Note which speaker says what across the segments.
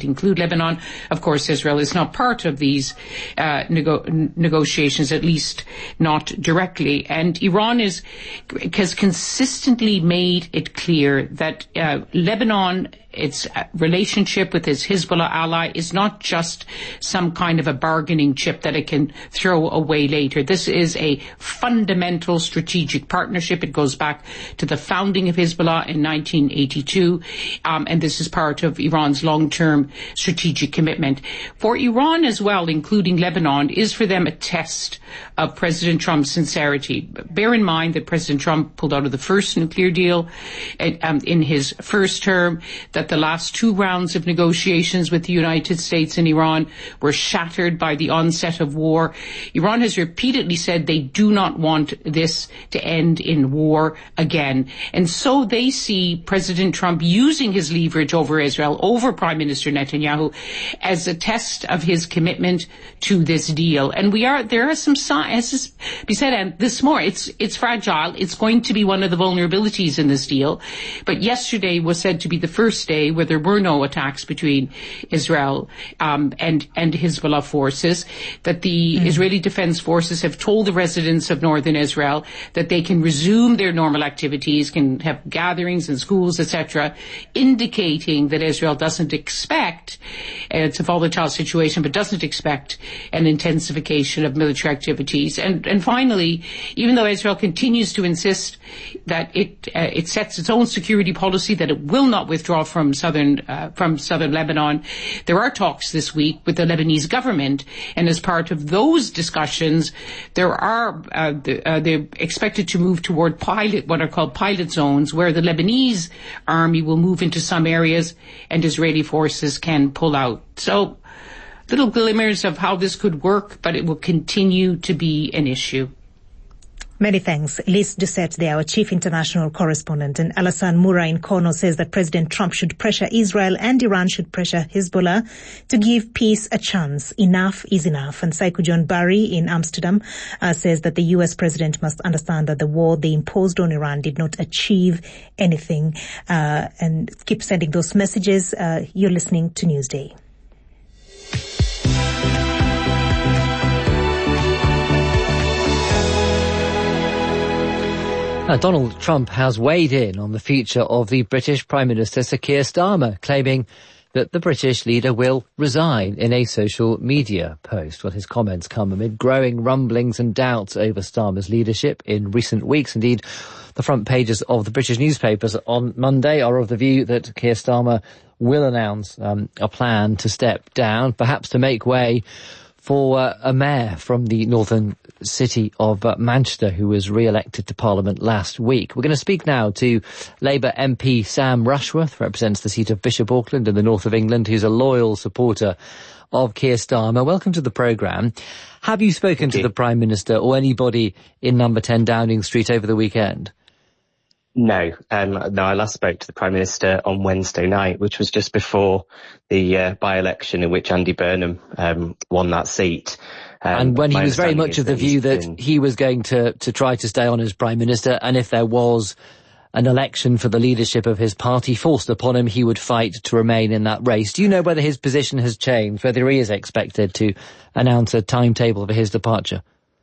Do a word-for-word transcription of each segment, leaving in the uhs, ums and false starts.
Speaker 1: include Lebanon. Of course, Israel is not part of these uh, nego- negotiations, at least not directly. And Iran is has consistently made it clear that uh, Lebanon, its relationship with its Hezbollah ally, is not just some kind of a bargaining chip that it can throw away later. This is a fundamental strategic partnership. It goes back to the founding of Hezbollah in nineteen eighty-two, um, and this is part of Iran's long-term strategic commitment. For Iran as well, including Lebanon, is for them a test of President Trump's sincerity. Bear in mind that President Trump pulled out of the first nuclear deal um, in his first term, that the last two rounds of negotiations with the United States and Iran were shattered by the onset of war. Iran has repeatedly said they do not want this to end in war again. And so they see President Trump using his leverage over Israel, over Prime Minister Netanyahu, as a test of his commitment to this deal. And we are, there are some signs, as we said, and this more, it's, it's fragile. It's going to be one of the vulnerabilities in this deal. But yesterday was said to be the first day where there were no attacks between Israel um, and, and Hezbollah forces, that the mm. Israeli Defense Forces have told the residents of northern Israel that they can resume their normal activities, can have gatherings in schools, et cetera, indicating that Israel doesn't expect, uh, it's a volatile situation, but doesn't expect an intensification of military activities. And, and finally, even though Israel continues to insist that it, uh, it sets its own security policy, that it will not withdraw from southern, uh, from southern Lebanon, there are talks this week with the Lebanese government, and as part of those discussions, there are, uh, the, uh, they're expected to move toward pilot, what are called pilot zones, where the Lebanese army will move into some areas and Israeli forces can pull out. So, little glimmers of how this could work, but it will continue to be an issue.
Speaker 2: Many thanks. Lise Doucette there, our chief international correspondent. And Alassane Moura in Kono says that President Trump should pressure Israel and Iran should pressure Hezbollah to give peace a chance. Enough is enough. And Saiku John Barry in Amsterdam uh, says that the U S president must understand that the war they imposed on Iran did not achieve anything. Uh, and keep sending those messages. Uh, you're listening to Newsday.
Speaker 3: Now, Donald Trump has weighed in on the future of the British Prime Minister Sir Keir Starmer, claiming that the British leader will resign in a social media post. Well, his comments come amid growing rumblings and doubts over Starmer's leadership in recent weeks. Indeed, the front pages of the British newspapers on Monday are of the view that Keir Starmer will announce um, a plan to step down, perhaps to make way for uh, a mayor from the northern city of uh, Manchester who was re-elected to Parliament last week. We're going to speak now to Labour M P Sam Rushworth, who represents the seat of Bishop Auckland in the north of England, who's a loyal supporter of Keir Starmer. Welcome to the programme. Have you spoken to the Prime Minister or anybody in number ten Downing Street over the weekend?
Speaker 4: No, um, no, I last spoke to the Prime Minister on Wednesday night, which was just before the uh, by-election in which Andy Burnham um, won that seat. Um,
Speaker 3: and when he was very much of the view that
Speaker 4: been...
Speaker 3: he was going to, to try to stay on as Prime Minister, and if there was an election for the leadership of his party forced upon him, he would fight to remain in that race. Do you know whether his position has changed, whether he is expected to announce a timetable for his departure?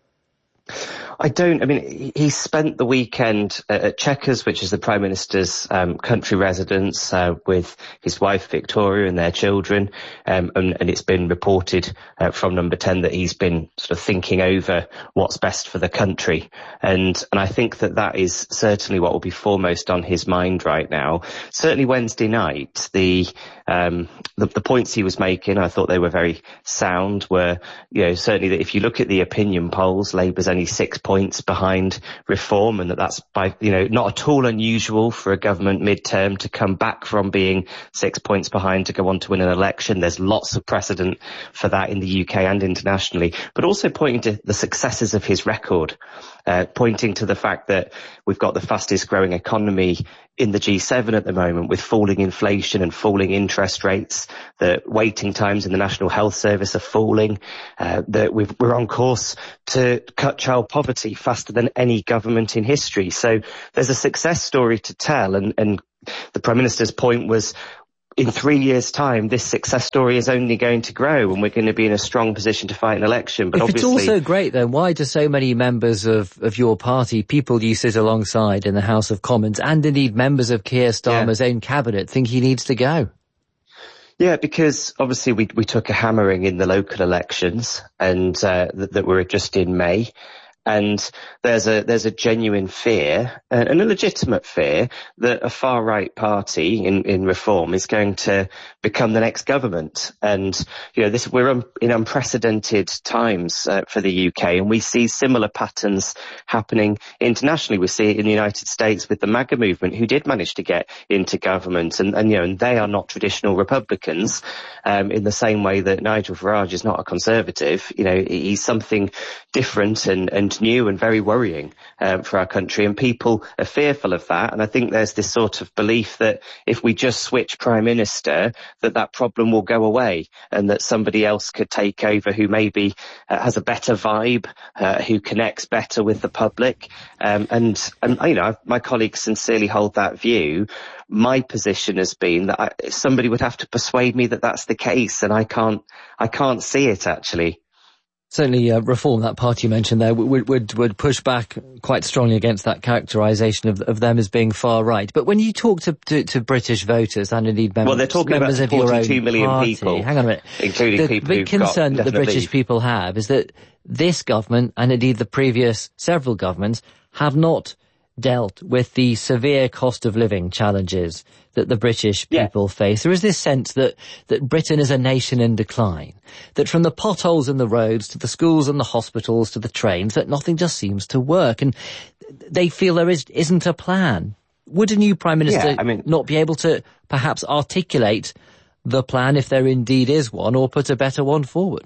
Speaker 4: I don't. I mean, he spent the weekend at Chequers, which is the Prime Minister's um, country residence, uh, with his wife Victoria and their children. Um, and, and it's been reported uh, from Number ten that he's been sort of thinking over what's best for the country. And, and I think that that is certainly what will be foremost on his mind right now. Certainly Wednesday night, the, um, the, the points he was making, I thought they were very sound, were, you know, certainly that if you look at the opinion polls, Labour's only six points points behind reform, and that that's by, you know, not at all unusual for a government mid-term to come back from being six points behind to go on to win an election. There's lots of precedent for that in the U K and internationally, but also pointing to the successes of his record, uh, pointing to the fact that we've got the fastest growing economy in the G seven at the moment, with falling inflation and falling interest rates, the waiting times in the National Health Service are falling, uh, that we've, we're on course to cut child poverty faster than any government in history. So there's a success story to tell, and, and the Prime Minister's point was, in three years' time, this success story is only going to grow and we're going to be in a strong position to fight an election. But
Speaker 3: if
Speaker 4: obviously,
Speaker 3: it's all so great, then why do so many members of, of your party, people you sit alongside in the House of Commons, and indeed members of Keir Starmer's yeah. own cabinet, think he needs to go?
Speaker 4: Yeah, because obviously we we took a hammering in the local elections, and uh, that, that were just in May. And there's a there's a genuine fear, uh, and a legitimate fear, that a far right party in, in Reform is going to become the next government. And you know, this we're um, in unprecedented times uh, for the U K, and we see similar patterns happening internationally. We see it in the United States with the MAGA movement, who did manage to get into government, and, and you know, and they are not traditional Republicans, um, in the same way that Nigel Farage is not a Conservative. You know, he's something different and and new and very worrying um, for our country, and people are fearful of that. And I think there's this sort of belief that if we just switch Prime Minister, that that problem will go away, and that somebody else could take over who maybe uh, has a better vibe, uh, who connects better with the public. Um, and, and, you know, my colleagues sincerely hold that view. My position has been that I, somebody would have to persuade me that that's the case, and I can't, I can't see it actually.
Speaker 3: Certainly, uh, Reform, that party you mentioned there, would, would, would push back quite strongly against that characterisation of, of them as being far right. But when you talk to, to, to British voters and indeed members,
Speaker 4: well, they're talking
Speaker 3: members
Speaker 4: about
Speaker 3: of your own
Speaker 4: forty-two million
Speaker 3: party,
Speaker 4: people,
Speaker 3: hang on a minute,
Speaker 4: including
Speaker 3: the
Speaker 4: people
Speaker 3: big
Speaker 4: who've
Speaker 3: concern
Speaker 4: got
Speaker 3: that the British
Speaker 4: leave.
Speaker 3: people have is that this government, and indeed the previous several governments, have not dealt with the severe cost of living challenges that the British people yeah. face. There is this sense that, that Britain is a nation in decline, that from the potholes in the roads to the schools and the hospitals to the trains, that nothing just seems to work, and they feel there is, isn't a plan. Would a new Prime Minister
Speaker 4: yeah, I mean,
Speaker 3: not be able to perhaps articulate the plan, if there indeed is one, or put a better one forward?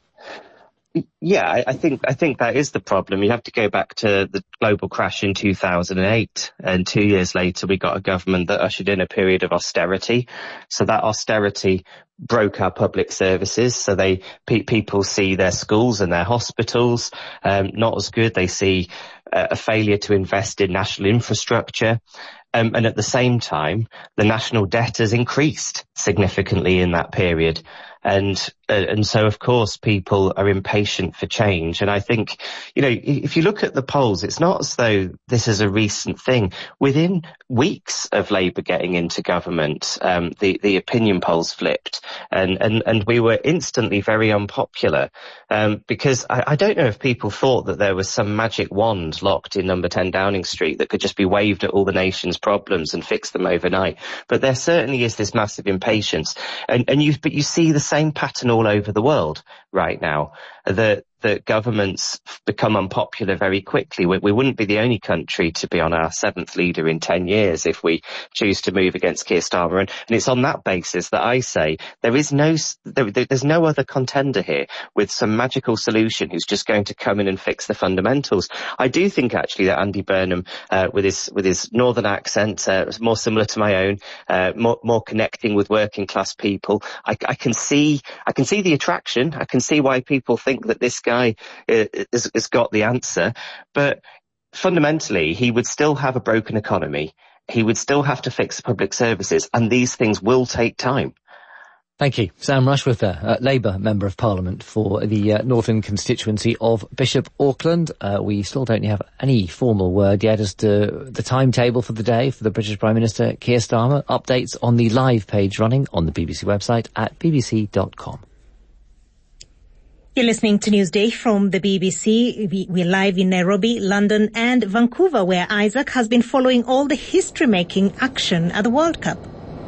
Speaker 4: Yeah, I, I think I think that is the problem. You have to go back to the global crash in two thousand eight, and two years later we got a government that ushered in a period of austerity. So that austerity broke our public services. So they pe- people see their schools and their hospitals um, not as good. They see uh, a failure to invest in national infrastructure. Um, and at the same time, the national debt has increased significantly in that period. And, uh, and so of course people are impatient for change. And I think, you know, if you look at the polls, it's not as though this is a recent thing. Within weeks of Labour getting into government, um, the, the opinion polls flipped, and, and, and we were instantly very unpopular. Um, because I, I don't know if people thought that there was some magic wand locked in number ten Downing Street that could just be waved at all the nation's problems and fix them overnight. But there certainly is this massive impatience. And, and you, but you see the same pattern all over the world right now. The, the governments become unpopular very quickly. We, we wouldn't be the only country to be on our seventh leader in ten years if we choose to move against Keir Starmer. And, and it's on that basis that I say there is no, there, there's no other contender here with some magical solution who's just going to come in and fix the fundamentals. I do think actually that Andy Burnham, uh, with his, with his northern accent, uh, is more similar to my own, uh, more, more connecting with working class people. I, I can see, I can see the attraction. I can see why people think that this guy has, has got the answer, but fundamentally he would still have a broken economy. He would still have to fix public services, and these things will take time.
Speaker 3: Thank you. Sam Rushworth there, uh, Labour Member of Parliament for the uh, Northern constituency of Bishop Auckland. Uh, we still don't have any formal word yet as to the timetable for the day for the British Prime Minister Keir Starmer. Updates on the live page running on the B B C website at b b c dot com.
Speaker 2: You're listening to Newsday from the B B C. We're live in Nairobi, London and Vancouver, where Isaac has been following all the history-making action at the World Cup.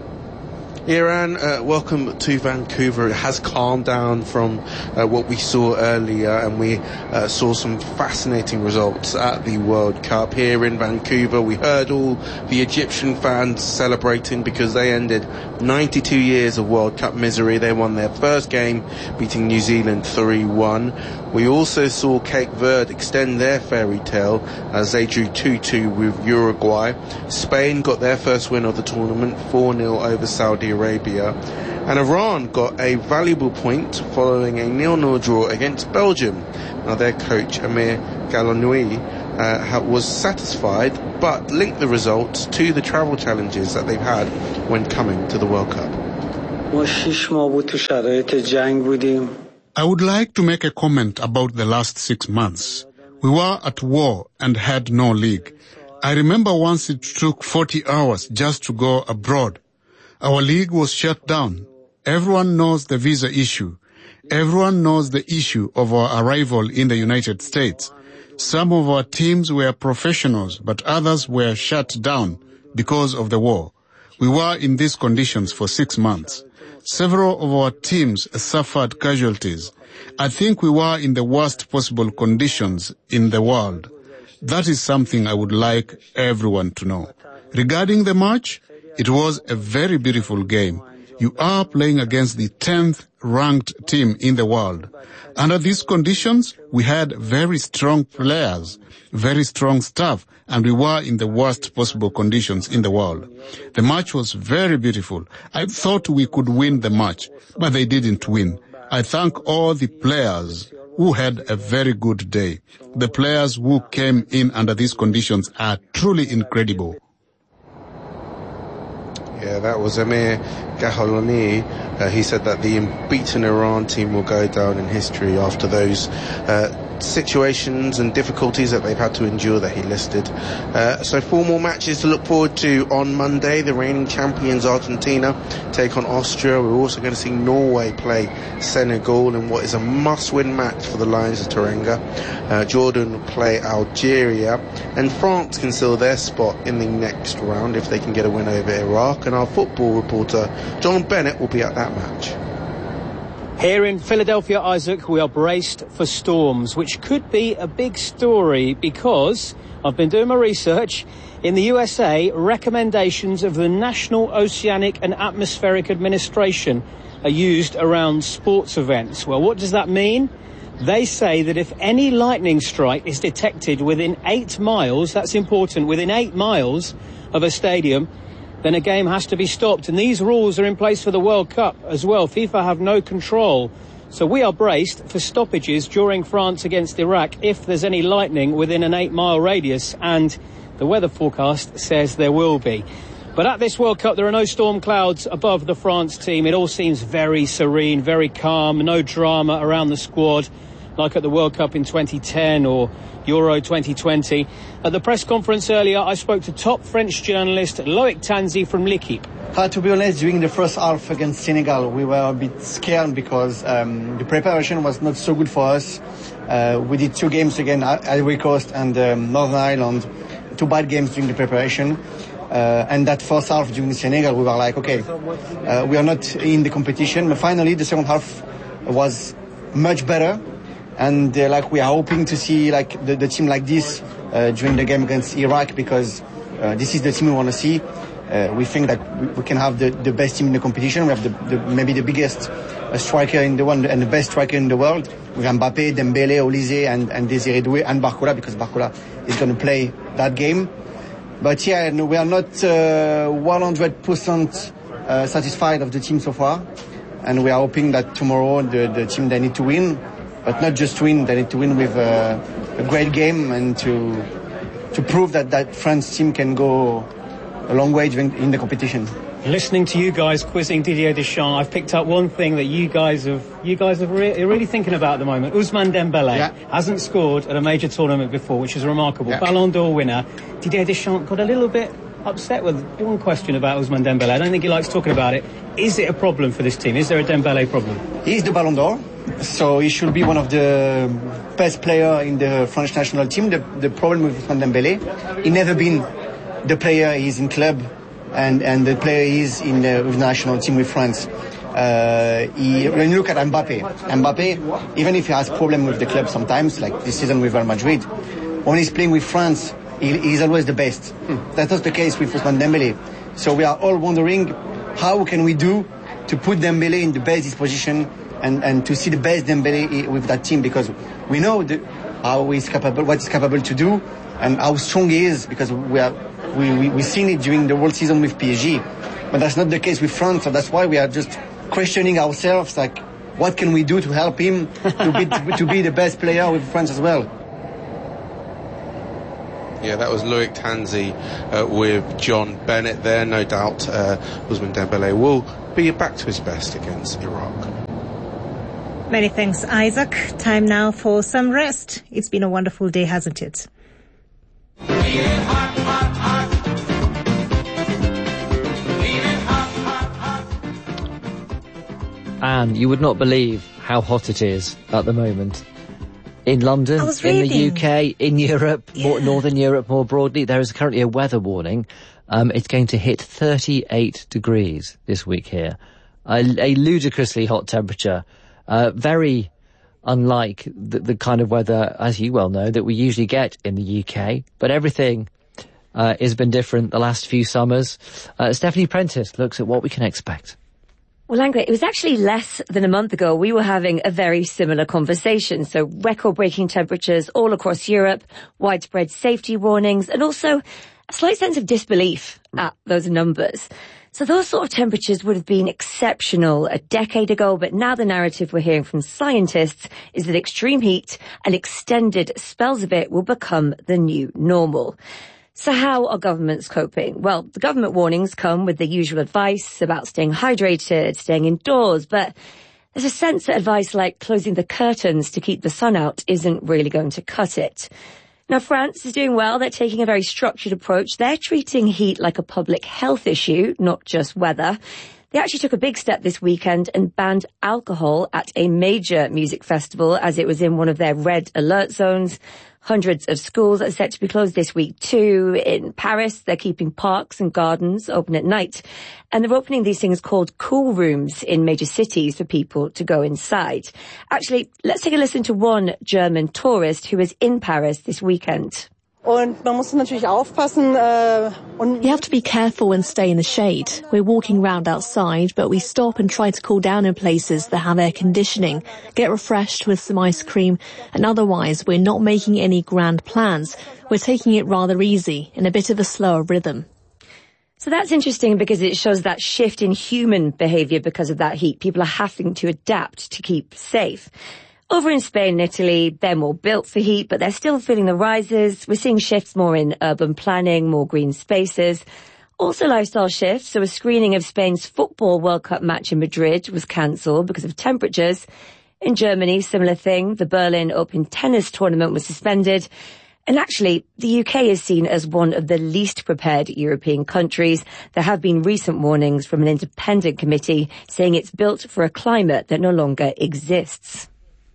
Speaker 5: Iran, uh, welcome to Vancouver. It has calmed down from uh, what we saw earlier, and we uh, saw some fascinating results at the World Cup. Here in Vancouver, we heard all the Egyptian fans celebrating because they ended ninety-two years of World Cup misery. They won their first game, beating New Zealand three one. We also saw Cape Verde extend their fairy tale as they drew two two with Uruguay. Spain got their first win of the tournament, four nil over Saudi Arabia. And Iran got a valuable point following a nil nil draw against Belgium. Now their coach, Amir Galanoui, uh, was satisfied, but linked the results to the travel challenges that they've had when coming to the World Cup.
Speaker 6: I would like to make a comment about the last six months. We were at war and had no league. I remember once it took forty hours just to go abroad. Our league was shut down. Everyone knows the visa issue. Everyone knows the issue of our arrival in the United States. Some of our teams were professionals, but others were shut down because of the war. We were in these conditions for six months. Several of our teams suffered casualties. I think we were in the worst possible conditions in the world. That is something I would like everyone to know. Regarding the match, it was a very beautiful game. You are playing against the tenth ranked team in the world. Under these conditions, we had very strong players, very strong staff, and we were in the worst possible conditions in the world. The match was very beautiful. I thought we could win the match, but they didn't win. I thank all the players who had a very good day. The players who came in under these conditions are truly incredible.
Speaker 5: Yeah, that was Amir Gaholani. Uh, he said that the unbeaten Iran team will go down in history after those uh, situations and difficulties that they've had to endure that he listed. Uh, so four more matches to look forward to on Monday. The reigning champions Argentina take on Austria. We're also going to see Norway play Senegal in what is a must-win match for the Lions of Teranga. Uh, Jordan play Algeria, and France can seal their spot in the next round if they can get a win over Iraq. And our football reporter John Bennett will be at that match.
Speaker 7: Here in Philadelphia, Isaac, we are braced for storms, which could be a big story because I've been doing my research. In the U S A, recommendations of the National Oceanic and Atmospheric Administration are used around sports events. Well, what does that mean? They say that if any lightning strike is detected within eight miles, that's important, within eight miles of a stadium, then a game has to be stopped. And these rules are in place for the World Cup as well. FIFA have no control. So we are braced for stoppages during France against Iraq if there's any lightning within an eight-mile radius, and the weather forecast says there will be. But at this World Cup, there are no storm clouds above the France team. It all seems very serene, very calm, no drama around the squad, like at the World Cup in twenty ten or Euro twenty twenty. At the press conference earlier, I spoke to top French journalist Loic Tanzi from L'Equipe.
Speaker 8: Uh, to be honest, during the first half against Senegal, we were a bit scared because um, the preparation was not so good for us. Uh, we did two games against Ivory Coast and um, Northern Ireland, two bad games during the preparation. Uh, and that first half during Senegal, we were like, okay, uh, we are not in the competition. But finally, the second half was much better. And uh, like we are hoping to see like the, the team like this uh, during the game against Iraq, because uh, this is the team we want to see. Uh, we think that we, we can have the, the best team in the competition. We have the, the, maybe the biggest uh, striker in the world and the best striker in the world. We have Mbappé, Dembélé, Olise, and, and Désiré Doué, and Barcola, because Barcola is going to play that game. But yeah, no, we are not uh, one hundred percent uh, satisfied of the team so far. And we are hoping that tomorrow the, the team, they need to win. But not just win, they need to win with uh, a great game and to to prove that that France team can go a long way in the competition.
Speaker 7: Listening to you guys quizzing Didier Deschamps, I've picked up one thing that you guys have you guys have re- are really thinking about at the moment. Ousmane Dembélé yeah. hasn't scored at a major tournament before, which is remarkable. Yeah. Ballon d'Or winner. Didier Deschamps got a little bit upset with one question about Ousmane Dembélé. I don't think he likes talking about it. Is it a problem for this team? Is there a Dembélé problem?
Speaker 8: He's the Ballon d'Or, so he should be one of the best players in the French national team. The, the problem with Ousmane Dembélé, he never been the player he is in club and, and the player he is in the with national team with France. Uh, he, when you look at Mbappé, Mbappé, even if he has problem with the club sometimes, like this season with Real Madrid, when he's playing with France, he, he's always the best. Hmm. That's not the case with Ousmane Dembélé. So we are all wondering, how can we do to put Dembélé in the best disposition and, and to see the best Dembélé with that team, because we know the, how he's capable, what he's capable to do, and how strong he is, because we are we we we seen it during the World season with P S G, but that's not the case with France. So that's why we are just questioning ourselves, like, what can we do to help him to be to be the best player with France as well.
Speaker 5: Yeah, that was Loic Tanzi uh, with John Bennett there. No doubt uh, Ousmane Dembélé will be back to his best against Iraq.
Speaker 2: Many thanks, Isaac. Time now for some rest. It's been a wonderful day, hasn't it?
Speaker 3: Anne, you would not believe how hot it is at the moment. In London, in the U K, in Europe, yeah. more, Northern Europe more broadly, there is currently a weather warning. Um, it's going to hit thirty-eight degrees this week here. A, a ludicrously hot temperature. Uh, very unlike the, the kind of weather, as you well know, that we usually get in the U K. But everything uh, has been different the last few summers. Uh, Stephanie Prentice looks at what we can expect.
Speaker 9: Well, Langre, it was actually less than a month ago we were having a very similar conversation. So record-breaking temperatures all across Europe, widespread safety warnings, and also a slight sense of disbelief at those numbers. So those sort of temperatures would have been exceptional a decade ago, but now the narrative we're hearing from scientists is that extreme heat and extended spells of it will become the new normal. So how are governments coping? Well, the government warnings come with the usual advice about staying hydrated, staying indoors, but there's a sense that advice like closing the curtains to keep the sun out isn't really going to cut it. Now, France is doing well. They're taking a very structured approach. They're treating heat like a public health issue, not just weather. They actually took a big step this weekend and banned alcohol at a major music festival as it was in one of their red alert zones. Hundreds of schools are set to be closed this week too. In Paris, they're keeping parks and gardens open at night. And they're opening these things called cool rooms in major cities for people to go inside. Actually, let's take a listen to one German tourist who was in Paris this weekend.
Speaker 10: You have to be careful and stay in the shade. We're walking round outside, but we stop and try to cool down in places that have air conditioning, get refreshed with some ice cream, and otherwise we're not making any grand plans. We're taking it rather easy, in a bit of a slower rhythm.
Speaker 9: So that's interesting because it shows that shift in human behaviour because of that heat. People are having to adapt to keep safe. Over in Spain and Italy, they're more built for heat, but they're still feeling the rises. We're seeing shifts more in urban planning, more green spaces. Also lifestyle shifts. So a screening of Spain's Football World Cup match in Madrid was cancelled because of temperatures. In Germany, similar thing. The Berlin Open tennis tournament was suspended. And actually, the U K is seen as one of the least prepared European countries. There have been recent warnings from an independent committee saying it's built for a climate that no longer exists.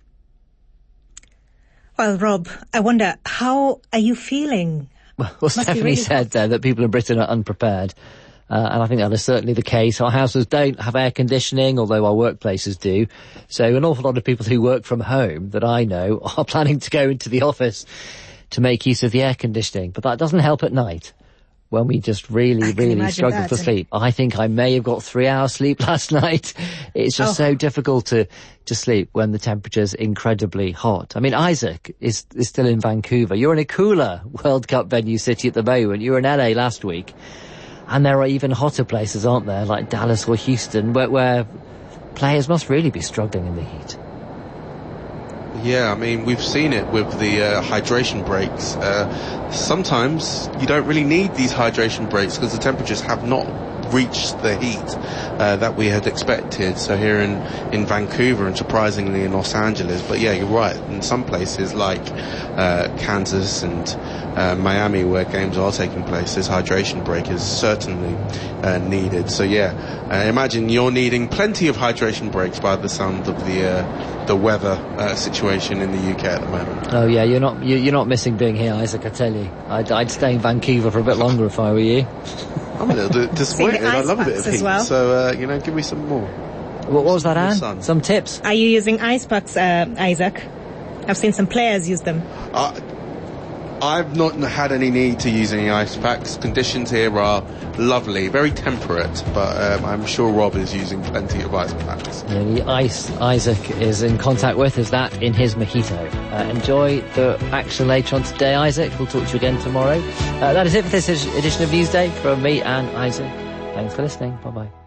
Speaker 2: Well, Rob, I wonder, how are you feeling?
Speaker 3: Well, well Stephanie really said uh, that people in Britain are unprepared. Uh, and I think that is certainly the case. Our houses don't have air conditioning, although our workplaces do. So an awful lot of people who work from home that I know are planning to go into the office to make use of the air conditioning. But that doesn't help at night when we just really, really struggle that. for sleep. I think I may have got three hours sleep last night. It's just oh. so difficult to, to sleep when the temperature's incredibly hot. I mean, Isaac is, is still in Vancouver. You're in a cooler World Cup venue city at the moment. You were in L A last week. And there are even hotter places, aren't there, like Dallas or Houston, where, where players must really be struggling in the heat.
Speaker 5: Yeah, I mean, we've seen it with the uh, hydration breaks. Uh, sometimes you don't really need these hydration breaks because the temperatures have not reached the heat uh, that we had expected. So here in, in Vancouver and surprisingly in Los Angeles. But yeah, you're right. In some places like uh, Kansas and uh, Miami where games are taking place, this hydration break is certainly uh, needed. So yeah, uh, imagine you're needing plenty of hydration breaks by the sound of the uh, the weather uh, situation in the U K at the moment.
Speaker 3: Oh yeah, you're not you're not missing being here, Isaac, I tell you. I'd, I'd stay in Vancouver for a bit longer if I were you.
Speaker 5: I'm a little bit disappointed. I love a bit of heat,
Speaker 2: well.
Speaker 5: so uh, you know, give me some more.
Speaker 3: What was that, Anne? Sun. Some tips?
Speaker 2: Are you using ice packs, uh, Isaac? I've seen some players use them.
Speaker 5: Uh, I've not had any need to use any ice packs. Conditions here are lovely, very temperate, but um, I'm sure Rob is using plenty of ice packs.
Speaker 3: Yeah, the ice Isaac is in contact with is that in his mojito. Uh, enjoy the action later on today, Isaac. We'll talk to you again tomorrow. Uh, that is it for this edition of Newsday from me and Isaac. Thanks for listening. Bye-bye.